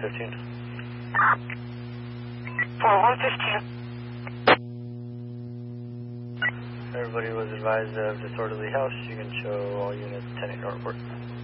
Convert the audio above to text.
115. 4115. Everybody was advised of disorderly house. You can show all units 10-8 Northport.